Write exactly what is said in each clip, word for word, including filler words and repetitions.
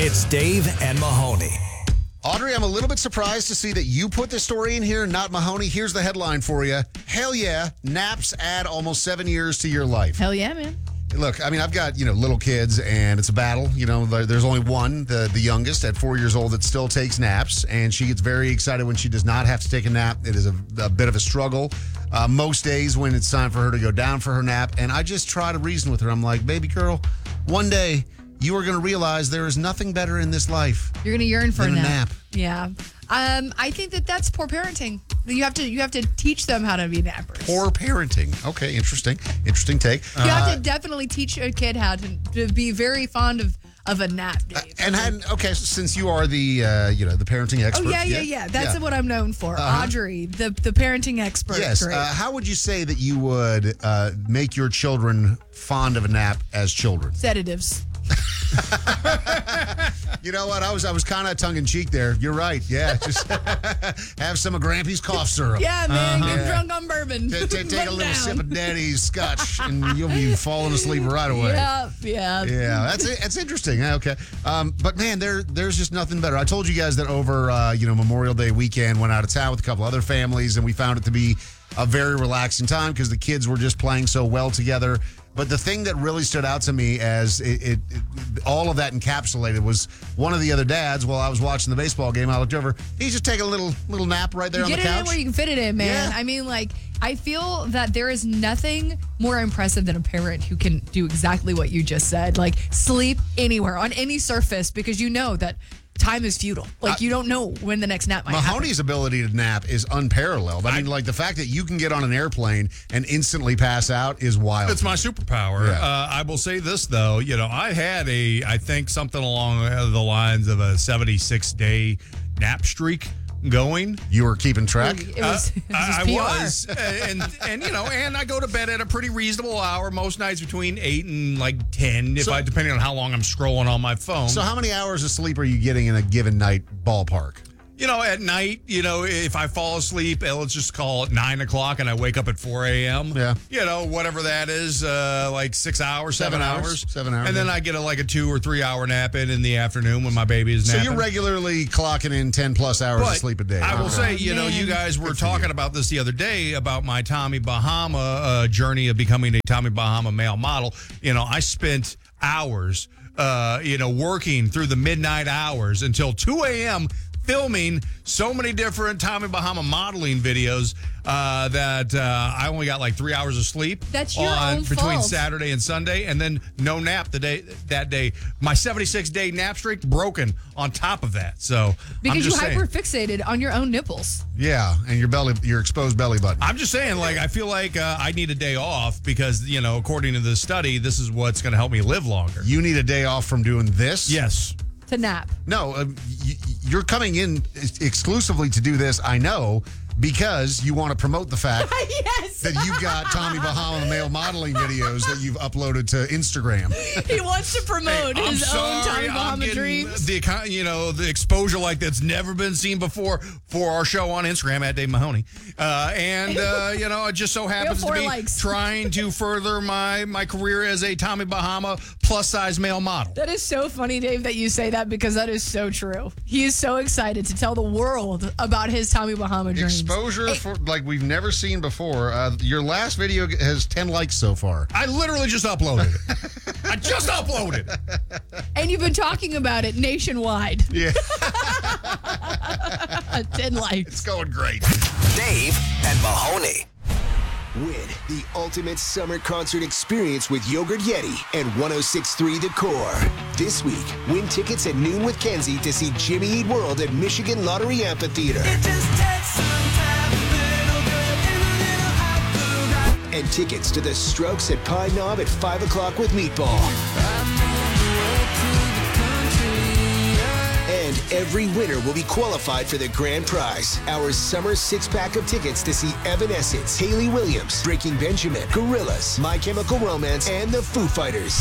It's Dave and Mahoney. Audrey, I'm a little bit surprised to see that you put this story in here, not Mahoney. Here's the headline for you. Hell yeah, naps add almost seven years to your life. Hell yeah, man. Look, I mean, I've got, you know, little kids, and it's a battle. You know, there's only one, the, the youngest, at four years old, that still takes naps, and she gets very excited when she does not have to take a nap. It is a, a bit of a struggle uh, most days when it's time for her to go down for her nap, and I just try to reason with her. I'm like, baby girl, one day you are going to realize there is nothing better in this life. You're going to yearn for than a nap. a nap. Yeah. Um, I think that that's poor parenting. You have to you have to teach them how to be nappers. Poor parenting. Okay, interesting. Interesting take. You have to definitely teach a kid how to, to be very fond of, of a nap, Dave. And had, okay, so since you are the uh, you know the parenting expert. Oh yeah, yeah, yeah. That's what I'm known for. Uh-huh. Audrey, the the parenting expert. Yes. Great. Uh, how would you say that you would uh, make your children fond of a nap as children? Sedatives. You know what? I was I was kind of tongue in cheek there. You're right. Yeah, just have some of Grampy's cough syrup. Yeah, man. Uh-huh. Get Yeah. drunk on bourbon. T- t- take Let a little down. sip of Daddy's scotch, and you'll be falling asleep right away. Yeah, yeah. Yeah, that's it. That's interesting. Yeah, okay, um, but man, there there's just nothing better. I told you guys that over uh, you know Memorial Day weekend, went out of town with a couple other families, and we found it to be a very relaxing time because the kids were just playing so well together. But the thing that really stood out to me as it, it, it all of that encapsulated was one of the other dads. While I was watching the baseball game, I looked over. He's just taking a little little nap right there You on the get it couch. in where you can fit it in, man. Yeah. I mean, like, I feel that there is nothing more impressive than a parent who can do exactly what you just said, like sleep anywhere on any surface, because you know that time is futile. Like, I- you don't know when the next nap might happen. Mahoney's ability to nap is unparalleled. I mean, like the fact that you can get on an airplane and instantly pass out is wild. It's my superpower. Yeah. Uh, I will say this, though. You know, I had a, I think something along the lines of a seventy-six day nap streak going. You were keeping track? It was, it was just I, P R. I was, and and you know, and I go to bed at a pretty reasonable hour. Most nights between eight and like ten, if So- I depending on how long I'm scrolling on my phone. So how many hours of sleep are you getting in a given night ballpark? You know, at night, you know, if I fall asleep, eh, let's just call it nine o'clock, and I wake up at four a.m. Yeah. You know, whatever that is, uh, like six hours, seven, Seven hours. hours, Seven hours, and then yeah. I get a like a two or three hour nap in in the afternoon when my baby is So napping. you're regularly clocking in ten plus hours But of sleep a day. I will Okay. say, you know, man. you guys were Good for talking you. about this the other day about my Tommy Bahama uh, journey of becoming a Tommy Bahama male model. You know, I spent hours, uh, you know, working through the midnight hours until two a.m. filming so many different Tommy Bahama modeling videos uh, that uh, I only got like three hours of sleep. That's your on, own between fault. Saturday and Sunday, and then no nap the day that day. My seventy-six day nap streak broken on top of that. So I'm Because you just saying. hyper fixated on your own nipples. Yeah, and your belly, your exposed belly button. I'm just saying, like, I feel like uh, I need a day off because, you know, according to the study, this is what's going to help me live longer. You need a day off from doing this? Yes. To nap. No, uh, y- you're coming in exclusively to do this, I know, because you want to promote the fact Yes. that you've got Tommy Bahama male modeling videos that you've uploaded to Instagram. He wants to promote I'm his own sorry, Tommy I'm Bahama getting dreams. The kind- you know the exposure like that's never been seen before for our show on Instagram at Dave Mahoney, uh, and uh, you know it just so happens to four be likes. trying to further my my career as a Tommy Bahama plus size male model. That is so funny, Dave, that you say that, because that is so true. He is so excited to tell the world about his Tommy Bahama dreams. Exposure for like we've never seen before. Uh, your last video has ten likes so far. I literally just uploaded it. I just uploaded it. And you've been talking about it nationwide. Yeah, ten likes. it's going great. Dave and Mahoney. Win the ultimate summer concert experience with Yogurt Yeti and one oh six point three The Core. This week, win tickets at noon with Kenzie to see Jimmy Eat World at Michigan Lottery Amphitheater. And tickets to the Strokes at Pine Knob at five o'clock with Meatball. And every winner will be qualified for the grand prize, our summer six-pack of tickets to see Evanescence, Hayley Williams, Breaking Benjamin, Gorillaz, My Chemical Romance, and the Foo Fighters.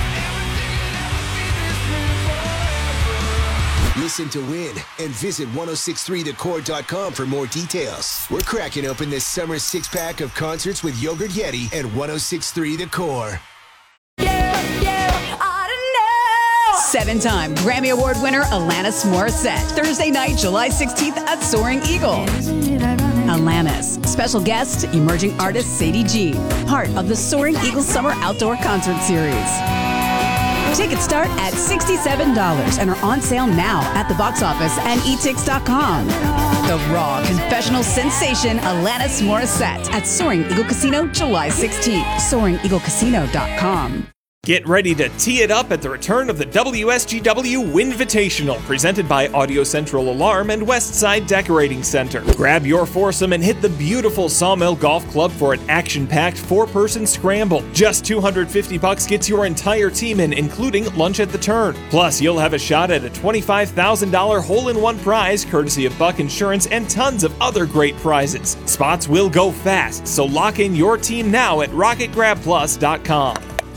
Listen to win and visit ten sixty-three the core dot com for more details. We're cracking open this summer six-pack of concerts with Yogurt Yeti and ten sixty-three The Core. Yeah, yeah, I don't know. Seven-time Grammy Award winner Alanis Morissette. Thursday night, July sixteenth at Soaring Eagle. Alanis. Special guest, emerging artist Sadie G. Part of the Soaring Eagle Summer Outdoor Concert Series. Tickets start at sixty-seven dollars and are on sale now at the box office and e tix dot com. The raw confessional sensation Alanis Morissette at Soaring Eagle Casino, July sixteenth. soaring eagle casino dot com. Get ready to tee it up at the return of the W S G W Winvitational, presented by Audio Central Alarm and Westside Decorating Center. Grab your foursome and hit the beautiful Sawmill Golf Club for an action-packed four-person scramble. Just two hundred fifty bucks gets your entire team in, including lunch at the turn. Plus, you'll have a shot at a twenty-five thousand dollars hole-in-one prize, courtesy of Buck Insurance, and tons of other great prizes. Spots will go fast, so lock in your team now at rocket grab plus dot com.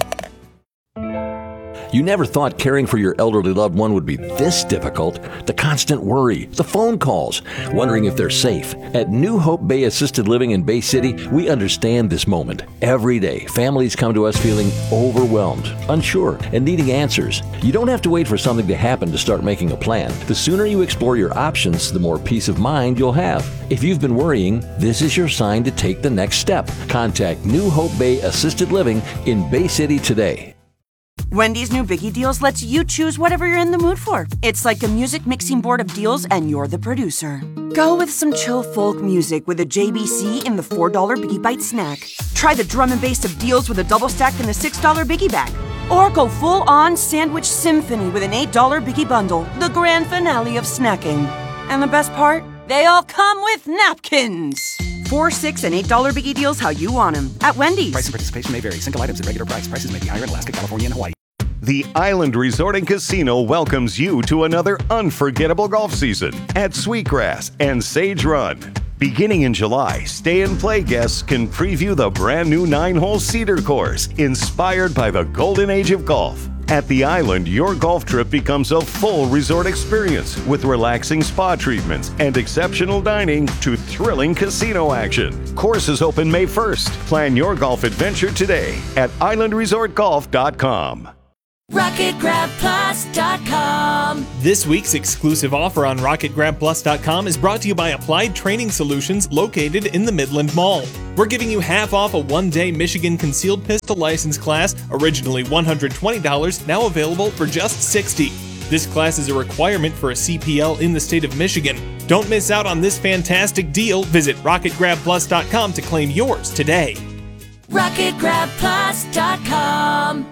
You never thought caring for your elderly loved one would be this difficult. The constant worry, the phone calls, wondering if they're safe. At New Hope Bay Assisted Living in Bay City, we understand this moment. Every day, families come to us feeling overwhelmed, unsure, and needing answers. You don't have to wait for something to happen to start making a plan. The sooner you explore your options, the more peace of mind you'll have. If you've been worrying, this is your sign to take the next step. Contact New Hope Bay Assisted Living in Bay City today. Wendy's new Biggie Deals lets you choose whatever you're in the mood for. It's like a music mixing board of deals, and you're the producer. Go with some chill folk music with a J B C in the four dollar Biggie Bite snack. Try the drum and bass of deals with a double stack in the six dollar Biggie Bag. Or go full-on sandwich symphony with an eight dollar Biggie Bundle, the grand finale of snacking. And the best part? They all come with napkins. Four, six, and eight dollar Biggie Deals how you want them at Wendy's. Price and participation may vary. Single items at regular price. Prices may be higher in Alaska, California, and Hawaii. The Island Resort and Casino welcomes you to another unforgettable golf season at Sweetgrass and Sage Run. Beginning in July, stay and play guests can preview the brand new nine-hole Cedar course, inspired by the golden age of golf. At the island, your golf trip becomes a full resort experience with relaxing spa treatments and exceptional dining to thrilling casino action. Courses open May first. Plan your golf adventure today at island resort golf dot com. rocket grab plus dot com. This week's exclusive offer on rocket grab plus dot com is brought to you by Applied Training Solutions, located in the Midland Mall. We're giving you half off a one-day Michigan concealed pistol license class, originally one hundred twenty dollars, now available for just sixty dollars. This class is a requirement for a C P L in the state of Michigan. Don't miss out on this fantastic deal. Visit rocket grab plus dot com to claim yours today. rocket grab plus dot com.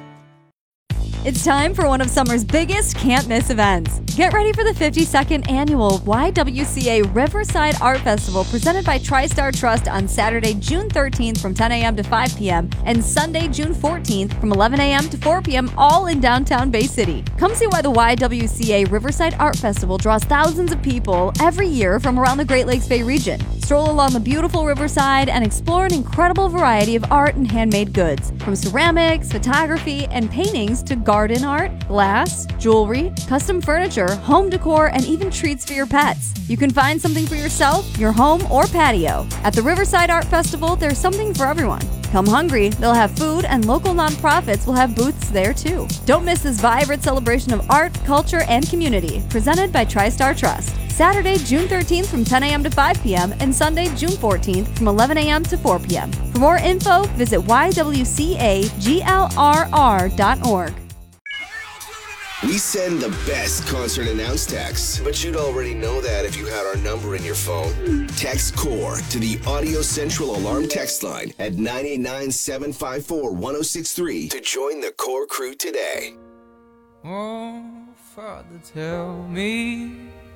It's time for one of summer's biggest can't-miss events. Get ready for the fifty-second annual Y W C A Riverside Art Festival presented by TriStar Trust on Saturday, June thirteenth from ten a.m. to five p.m. and Sunday, June fourteenth from eleven a.m. to four p.m. all in downtown Bay City. Come see why the Y W C A Riverside Art Festival draws thousands of people every year from around the Great Lakes Bay region. Stroll along the beautiful riverside and explore an incredible variety of art and handmade goods, from ceramics, photography, and paintings to garden art, glass, jewelry, custom furniture, home decor, and even treats for your pets. You can find something for yourself, your home, or patio. At the Riverside Art Festival, there's something for everyone. Come hungry, they'll have food, and local nonprofits will have booths there too. Don't miss this vibrant celebration of art, culture, and community, presented by TriStar Trust. Saturday, June thirteenth from ten a.m. to five p.m. and Sunday, June fourteenth from eleven a.m. to four p.m. For more info, visit y w c a g l r r dot org. We send the best concert announce texts, but you'd already know that if you had our number in your phone. Text CORE to the Audio Central Alarm text line at nine eight nine, seven five four, one oh six three to join the CORE crew today. Oh, Father, tell me